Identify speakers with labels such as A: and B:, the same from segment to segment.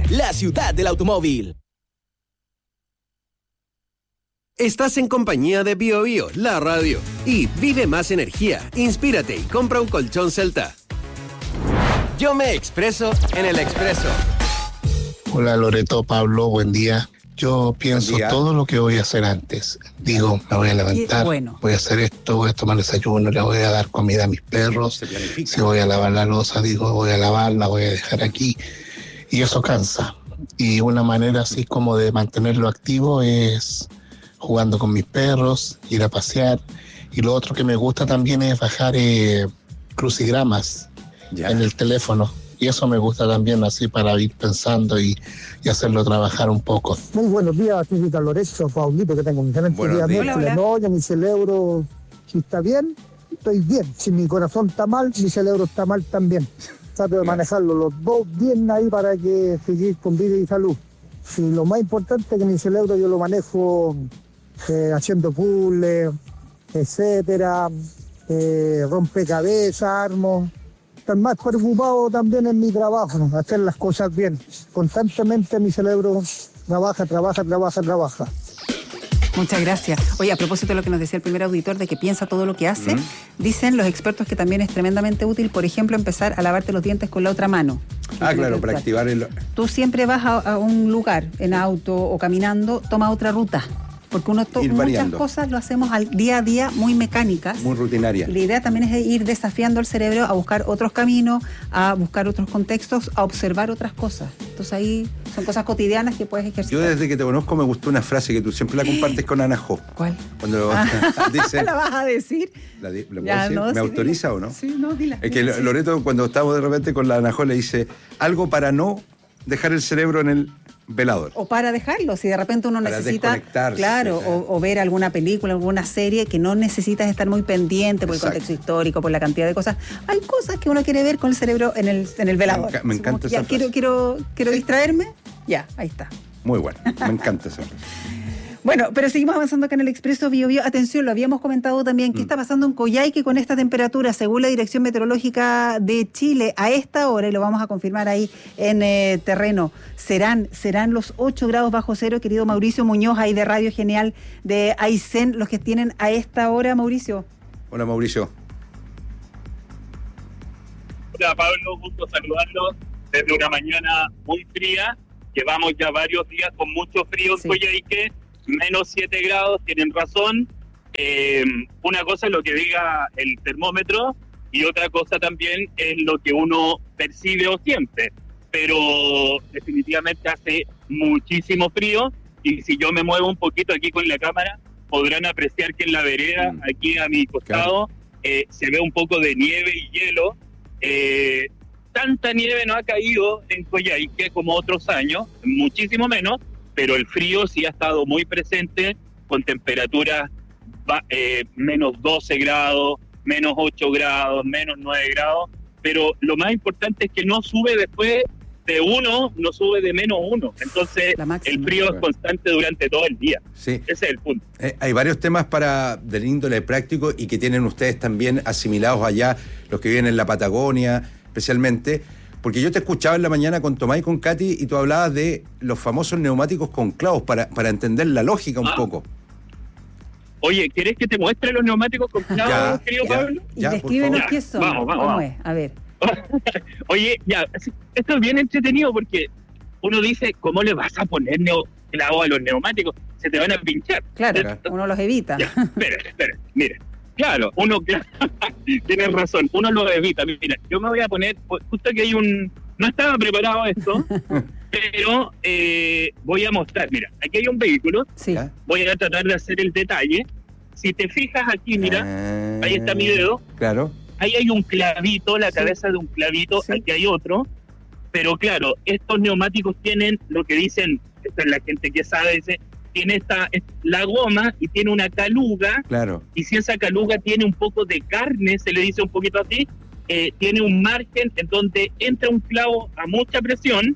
A: la ciudad del automóvil.
B: Estás en compañía de BioBio, la radio. Y vive más energía, inspírate y compra un colchón Celta. Yo me expreso en el Expreso.
C: Hola Loreto, Pablo, buen día. Yo pienso todo lo que voy a hacer antes. Digo, me voy a levantar, voy a hacer esto, voy a tomar desayuno, le voy a dar comida a mis perros. Si voy a lavar la loza, digo, voy a lavarla, voy a dejar aquí. Y eso cansa. Y una manera así como de mantenerlo activo es jugando con mis perros, ir a pasear. Y lo otro que me gusta también es bajar crucigramas en el teléfono. Y eso me gusta también así para ir pensando y hacerlo trabajar un poco.
D: Muy buenos días, Típica Lorenzo, Paulito, que tengo un excelente día. No, ya mi cerebro, si está bien, estoy bien. Si mi corazón está mal, mi cerebro está mal también. Trato de manejarlo los dos bien ahí para que seguir con vida y salud. Y lo más importante es que mi cerebro yo lo manejo haciendo puzzles, etcétera, rompecabezas, armo. Estar más preocupado también en mi trabajo, hacer las cosas bien. Constantemente mi cerebro trabaja.
E: Muchas gracias. Oye, a propósito de lo que nos decía el primer auditor de que piensa todo lo que hace, dicen los expertos que también es tremendamente útil, por ejemplo, empezar a lavarte los dientes con la otra mano.
F: Claro, para activar el...
E: Tú siempre vas a un lugar, en auto o caminando, toma otra ruta. Porque muchas cosas lo hacemos al día a día muy mecánicas.
F: Muy rutinarias.
E: Y la idea también es ir desafiando el cerebro a buscar otros caminos, a buscar otros contextos, a observar otras cosas. Entonces ahí son cosas cotidianas que puedes ejercitar.
F: Yo desde que te conozco me gustó una frase que tú siempre la compartes con Ana Jo.
E: ¿Cuál?
F: Cuando dice...
E: ¿La vas a decir?
F: ¿La puedo decir?
E: No,
F: ¿Me autoriza o no?
E: Sí, no, dila.
F: Es que Loreto, cuando estamos de repente con la Ana Jo, le dice algo para no dejar el cerebro en el velador.
E: O para dejarlo, si de repente uno
F: para
E: necesita, claro, o ver alguna película, alguna serie que no necesitas estar muy pendiente por el contexto histórico, por la cantidad de cosas. Hay cosas que uno quiere ver con el cerebro en el velador.
F: Me encanta esa frase.
E: Quiero distraerme, ya, ahí está.
F: Muy bueno, me encanta esa frase.
E: Bueno, pero seguimos avanzando acá en el Expreso BioBio. Atención, lo habíamos comentado también. ¿Qué está pasando en Coyhaique con esta temperatura? Según la Dirección Meteorológica de Chile, a esta hora, y lo vamos a confirmar ahí en terreno, serán los 8 grados bajo cero, querido Mauricio Muñoz, ahí de Radio Genial de Aysén, los que tienen a esta hora, Mauricio.
F: Hola, Mauricio.
G: Hola, Pablo, gusto saludarlos desde una mañana muy fría. Llevamos ya varios días con mucho frío en Coyhaique. Menos 7 grados, tienen razón. Una cosa es lo que diga el termómetro y otra cosa también es lo que uno percibe o siente. Pero definitivamente hace muchísimo frío y si yo me muevo un poquito aquí con la cámara, podrán apreciar que en la vereda, aquí a mi costado, se ve un poco de nieve y hielo. Tanta nieve no ha caído en Coyhaique como otros años, muchísimo menos, pero el frío sí ha estado muy presente, con temperaturas menos 12 grados, menos 8 grados, menos 9 grados, pero lo más importante es que no sube después de 1, no sube de menos 1, entonces el frío es constante durante todo el día.
F: Sí.
G: Ese es el punto.
F: Hay varios temas del índole práctico y que tienen ustedes también asimilados allá, los que viven en la Patagonia, especialmente... Porque yo te escuchaba en la mañana con Tomás y con Katy y tú hablabas de los famosos neumáticos con clavos para entender la lógica un poco.
G: Oye, ¿quieres que te muestre los neumáticos con clavos, querido Pablo?
E: Y descríbenos qué son. ¿Cómo es? A ver.
G: Oye, esto es bien entretenido porque uno dice, ¿cómo le vas a poner clavos a los neumáticos? Se te van a pinchar.
E: Claro, uno los evita.
G: Espera, mire. Claro, tienes razón, uno lo evita. Mira, yo me voy a poner, justo que hay no estaba preparado esto, pero voy a mostrar, mira, aquí hay un vehículo, voy a tratar de hacer el detalle. Si te fijas aquí, mira, ahí está mi dedo,
F: claro.
G: Ahí hay un clavito, la cabeza de un clavito, aquí hay otro, pero claro, estos neumáticos tienen lo que dicen, esta es la gente que sabe, dice, tiene la goma y tiene una caluga,
F: claro.
G: Y si esa caluga tiene un poco de carne, se le dice un poquito así, tiene un margen en donde entra un clavo a mucha presión,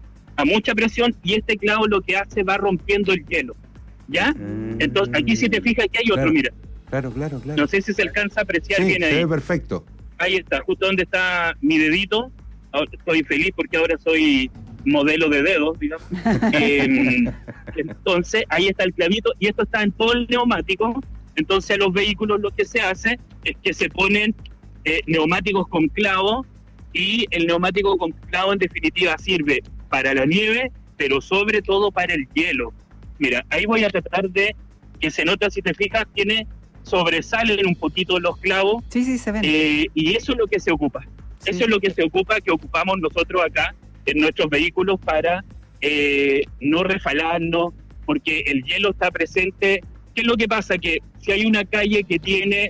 G: y este clavo lo que hace va rompiendo el hielo, ¿ya? Entonces, aquí si te fijas, aquí hay otro, mira.
F: Claro.
G: No sé si se alcanza a apreciar bien ahí.
F: Sí, se ve perfecto.
G: Ahí está, justo donde está mi dedito. Estoy feliz porque ahora soy modelo de dedos, digamos. Entonces, ahí está el clavito, y esto está en todo el neumático. Entonces, a los vehículos lo que se hace es que se ponen neumáticos con clavo, y el neumático con clavo en definitiva sirve para la nieve, pero sobre todo para el hielo. Mira, ahí voy a tratar de que se nota, si te fijas, sobresalen un poquito los clavos.
E: Sí, se ven.
G: Y eso es lo que se ocupa. Sí. Eso es lo que se ocupa, que ocupamos nosotros acá en nuestros vehículos para no resbalarnos, porque el hielo está presente. ¿Qué es lo que pasa? Que si hay una calle que tiene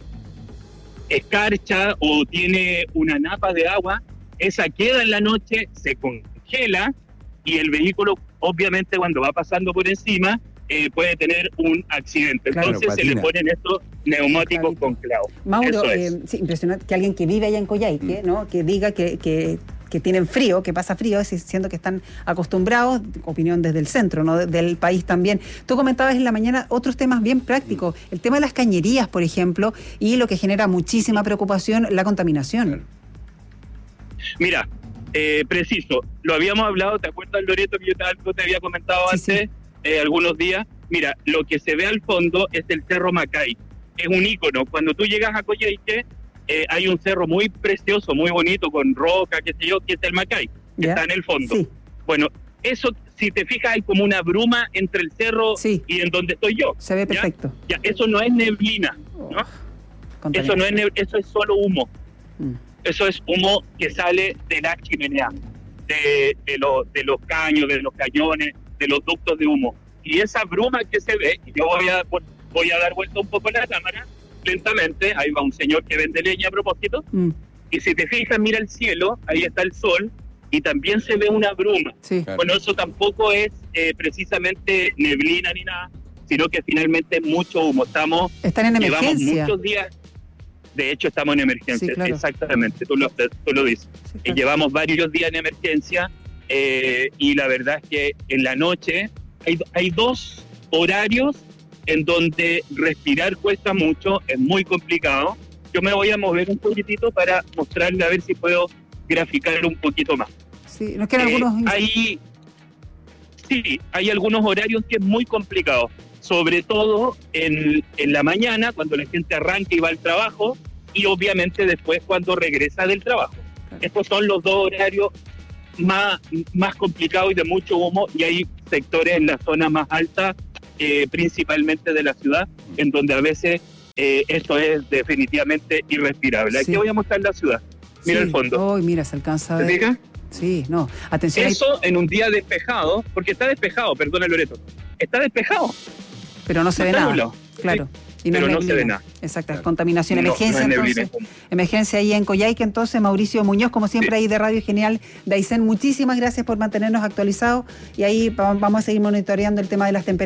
G: escarcha o tiene una napa de agua, esa queda en la noche, se congela, y el vehículo, obviamente, cuando va pasando por encima, puede tener un accidente. Entonces, claro, se le ponen estos neumáticos con clavo.
E: Mauro, sí, impresionante que alguien que vive allá en Coyhaique, ¿no?, que diga que tienen frío, que pasa frío, siendo que están acostumbrados, opinión desde el centro, ¿no?, del país también. Tú comentabas en la mañana otros temas bien prácticos, el tema de las cañerías, por ejemplo, y lo que genera muchísima preocupación, la contaminación.
G: Mira, preciso, lo habíamos hablado, ¿te acuerdas, Loreto, que yo te había comentado antes, algunos días? Mira, lo que se ve al fondo es el Cerro Macay, es un ícono. Cuando tú llegas a Coyhaique, hay un cerro muy precioso, muy bonito, con roca, qué sé yo, que es el Macay, que está en el fondo. Sí. Bueno, eso, si te fijas, hay como una bruma entre el cerro y en donde estoy yo.
E: Se ve perfecto.
G: Ya, eso no es neblina, ¿no? Eso no es eso es solo humo. Eso es humo que sale de la chimenea, de los caños, de los cañones, de los ductos de humo. Y esa bruma que se ve, y yo voy a dar vuelta un poco la cámara, lentamente, ahí va un señor que vende leña a propósito, y si te fijas, mira el cielo, ahí está el sol, y también se ve una bruma. Sí. Bueno, eso tampoco es precisamente neblina ni nada, sino que finalmente es mucho humo.
E: Están en emergencia.
G: Llevamos muchos días. De hecho, estamos en emergencia, sí, claro. Exactamente, tú lo dices. Sí, claro. Llevamos varios días en emergencia, y la verdad es que en la noche hay dos horarios en donde respirar cuesta mucho, es muy complicado. Yo me voy a mover un poquitito para mostrarle, a ver si puedo graficar un poquito más.
E: Sí, nos quedan algunos...
G: hay algunos horarios que es muy complicado. Sobre todo en la mañana, cuando la gente arranca y va al trabajo, y obviamente después cuando regresa del trabajo. Claro. Estos son los dos horarios más complicados y de mucho humo, y hay sectores en la zona más alta, principalmente de la ciudad, en donde a veces esto es definitivamente irrespirable. Aquí voy a mostrar la ciudad. Mira el fondo.
E: Mira, se alcanza a ver.
G: ¿Se fija?
E: Sí, no, atención.
G: Eso en un día despejado, porque está despejado, perdona, Loreto, está despejado.
E: Pero no se ve nada. Claro.
G: Y pero no se ve nada.
E: Exacto, contaminación, emergencia, entonces. Emergencia ahí en Coyhaique, entonces. Mauricio Muñoz, como siempre, ahí de Radio Genial de Aysén, muchísimas gracias por mantenernos actualizados, y ahí vamos a seguir monitoreando el tema de las temperaturas.